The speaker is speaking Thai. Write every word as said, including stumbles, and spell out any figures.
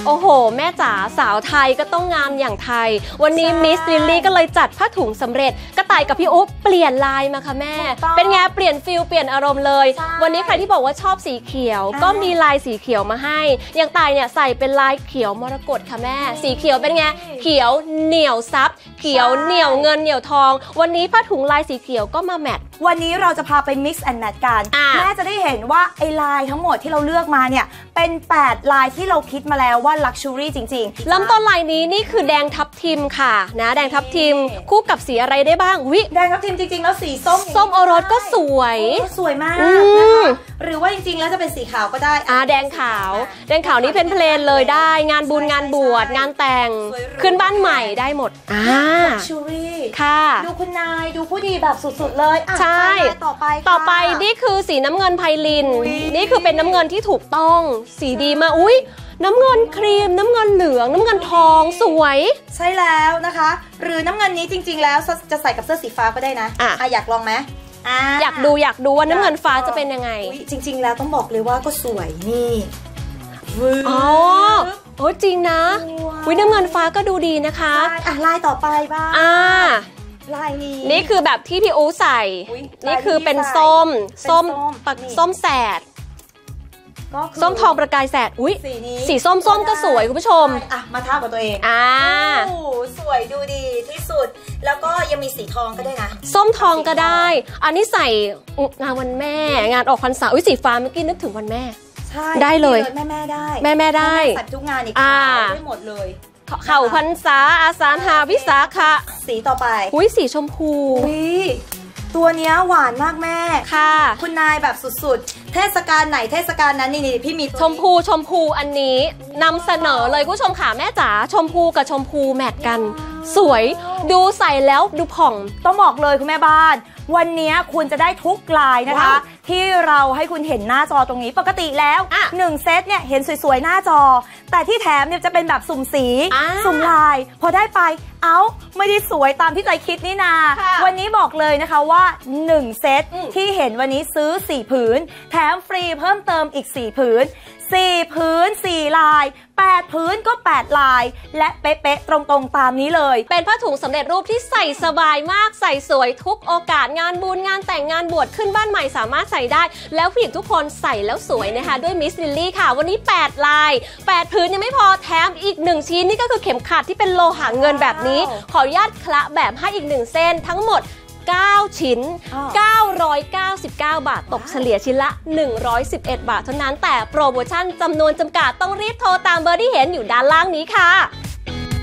โอ้โหแม่จ๋าสาวไทยก็ต้องงามอย่างไทยวันนี้มิสลิลลี่ก็เลยจัดผ้าถุงสำเร็จกระต่ายกับพี่อุ๊บเปลี่ยนลายมาค่ะแม่เป็นไงเปลี่ยนฟิลเปลี่ยนอารมณ์เลยวันนี้ใครที่บอกว่าชอบสีเขียวก็มีลายสีเขียวมาให้อย่างต่ายเนี่ยใส่เป็นลายเขียวมรกตค่ะแม่สีเขียวเป็นไงเขียวเหนียวซับเขียวเหนียวเงินเหนียวทองวันนี้ผ้าถุงลายสีเขียวก็มาแมทวันนี้เราจะพาไป mix and match กันแม่จะได้เห็นว่าไอ้ลายทั้งหมดที่เราเลือกมาเนี่ยเป็นแปดลายที่เราคิดมาแล้วว่า luxury จริงๆเริ่มต้นลายนี้นี่คือแดงทับทิมค่ะนะแดงทับทิมคู่กับสีอะไรได้บ้างวิแดงทับทิมจริงๆแล้วสีส้มส้มโอรสก็สวยสวยมากนะคะหรือว่าจริงๆแล้วจะเป็นสีขาวก็ได้อ่าแดงขาวแดงขาวนี้เป็นเพลนเลยได้งานบุญงานบวชงานแต่งขึ้นบ้านใหม่ได้หมดอ่า luxury ค่ะดูคุณนายดูผู้ดีแบบสุดๆเลยใช่ต่อไปต่อไปนี่คือสีน้ำเงินไพลินนี่คือเป็นน้ำเงินที่ถูกต้องสีดีมากอุ้ยน้ำเงินครีมน้ำเงินเหลืองน้ำเงินทองสวยใช่แล้วนะคะหรือน้ำเงินนี้จริงๆแล้วจะใส่กับเสื้อสีฟ้าก็ได้นะอ่ะอยากลองไหมอ่ะอยากดูอยากดูว่าน้ำเงินฟ้าจะเป็นยังไงจริงๆแล้วต้องบอกเลยว่าก็สวยนี่อ๋อโอ้จริงนะวิน้ำเงินฟ้าก็ดูดีนะคะอ่ะลายต่อไปบ้างอ่าลายนี้นี่คือแบบที่พี่อู๋ใส่นี่คือเป็นส้มส้มปักส้มแสดส้มทองประกายแสดอุ้ยสีส้มส้มก็สวยคุณผู้ชมอ่ะมาทากับตัวเองอ่าโอ้สวยดูดีที่สุดแล้วก็ยังมีสีทองก็ได้นะส้มทองก็ได้อันนี้ใส่งานวันแม่งานออกพรรษาอุ้ยสีฟ้าเมื่อกี้นึกถึงวันแม่ได้เลยแม่แม่ได้แม่แม่ได้ใส่ทุกงานอีกได้หมดเลยเข่าพรรษาอาสาฬหาวิสาขะสีต่อไปอุ้ยสีชมพูตัวเนี้ยหวานมากแม่ค่ะคุณนายแบบสุดๆเทศกาลไหนเทศกาลนั้นนี่พี่มีชมพูชมพูอันนี้นำเสนอเลยคุณผู้ชมค่ะแม่จ๋าชมพูกับชมพูแมทกันสวยดูใส่แล้วดูผ่องต้องบอกเลยคุณแม่บ้านวันนี้คุณจะได้ทุกลายนะคะที่เราให้คุณเห็นหน้าจอตรงนี้ปกติแล้วหนึ่งเซตเนี่ยเห็นสวยๆหน้าจอแต่ที่แถมเนี่ยจะเป็นแบบสุ่มสีสุ่มลายพอได้ไปเอ้าไม่ได้สวยตามที่ใจคิดนี่นาวันนี้บอกเลยนะคะว่าหนึ่งเซตที่เห็นวันนี้ซื้อสี่ผืนแถมฟรีเพิ่มเติมอีกสี่ผืนสี่ผืนสี่ลายแปดผืนก็แปดลายและเป๊ะๆตรงๆตามนี้เลยเป็นผ้าถุงสำเร็จรูปที่ใส่สบายมากใส่สวยทุกโอกาสงานบุญงานแต่งงานบวชขึ้นบ้านใหม่สามารถใส่ได้แล้วผู้หญิงทุกคนใส่แล้วสวยนะคะด้วยมิสลิลลี่ค่ะวันนี้แปดลายแปดผืนยังไม่พอแถมอีกหนึ่งชิ้นนี่ก็คือเข็มขัดที่เป็นโลหะเงินแบบนี้ขออนุญาตคละแบบให้อีกหนึ่งเส้นทั้งหมดเก้าชิ้นเก้าร้อยเก้าสิบเก้าบาทตกเฉลี่ยชิ้นละหนึ่งร้อยสิบเอ็ดบาทเท่านั้นแต่โปรโมชั่นจำนวนจำกัดต้องรีบโทรตามเบอร์ที่เห็นอยู่ด้านล่างนี้ค่ะ